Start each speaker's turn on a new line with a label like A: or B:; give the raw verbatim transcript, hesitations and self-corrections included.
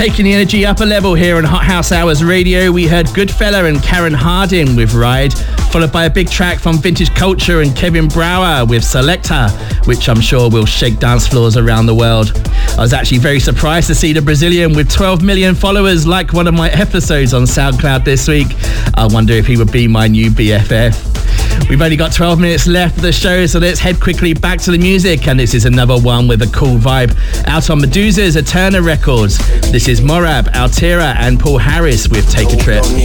A: Taking the energy up a level here on Hot House Hours Radio, we heard Goodfella and Karen Harding with Ride, followed by a big track from Vintage Culture and Kevin Brower with Selector, which I'm sure will shake dance floors around the world. I was actually very surprised to see the Brazilian with twelve million followers like one of my episodes on SoundCloud this week. I wonder if he would be my new B F F. We've only got twelve minutes left of the show, so let's head quickly back to the music. And this is another one with a cool vibe, out on Medusa's Eterna Records. This is Morab, Altera and Paul Harris with Take a Trip.